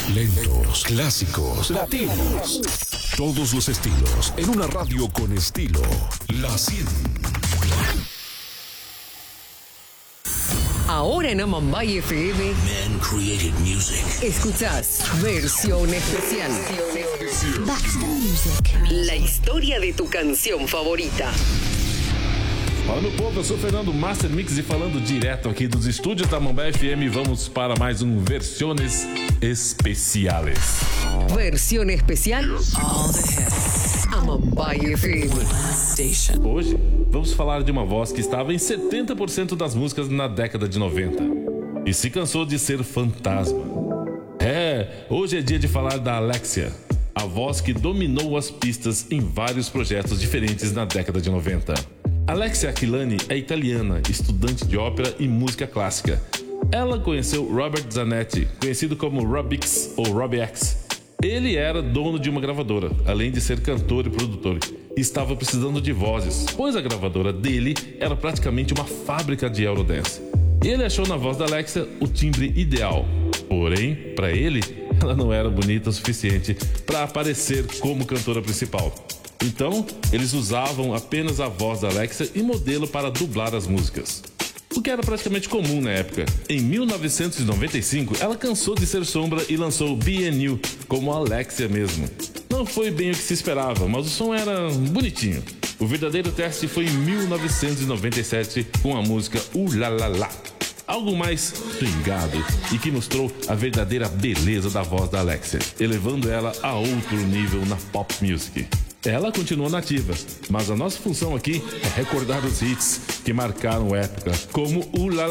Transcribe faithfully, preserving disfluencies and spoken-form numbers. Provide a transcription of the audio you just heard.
lentos, clásicos, latinos. Todos los estilos en una radio con estilo. La cien. Ahora en Amambay F M. Man created music. Escuchás versión especial. Back to the music. La historia de tu canción favorita. Fala, meu povo, eu sou Fernando Master Mix e falando direto aqui dos estúdios da Amambay F M, vamos para mais um Versiones Especiales. Versión especial. All the hits. Amambay F M. Station. Hoje, vamos falar de uma voz que estava em setenta por cento das músicas na década de noventa e se cansou de ser fantasma. É, hoje é dia de falar da Alexia, a voz que dominou as pistas em vários projetos diferentes na década de noventa. Alexia Aquilani é italiana, estudante de ópera e música clássica. Ela conheceu Robert Zanetti, conhecido como Robix ou Robbie X. Ele era dono de uma gravadora, além de ser cantor e produtor, e estava precisando de vozes, pois a gravadora dele era praticamente uma fábrica de Eurodance. Ele achou na voz da Alexia o timbre ideal, porém, para ele, ela não era bonita o suficiente para aparecer como cantora principal. Então, eles usavam apenas a voz da Alexia e modelo para dublar as músicas, o que era praticamente comum na época. Em mil novecentos e noventa e cinco, ela cansou de ser sombra e lançou Be and You, como a Alexia mesmo. Não foi bem o que se esperava, mas o som era bonitinho. O verdadeiro teste foi em mil novecentos e noventa e sete com a música Uh La La La, algo mais swingado e que mostrou a verdadeira beleza da voz da Alexia, elevando ela a outro nível na pop music. Ela continua nativa, mas a nossa função aqui é recordar os hits que marcaram época, como o La